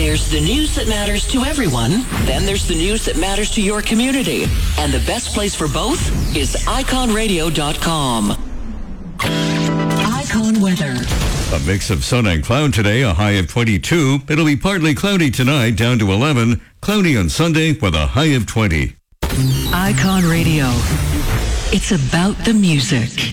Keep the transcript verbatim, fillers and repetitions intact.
There's the news that matters to everyone. Then there's the news that matters to your community. And the best place for both is icon radio dot com. Icon weather. A mix of sun and cloud today, a high of twenty-two. It'll be partly cloudy tonight, down to eleven. Cloudy on Sunday with a high of twenty. Icon Radio. It's about the music.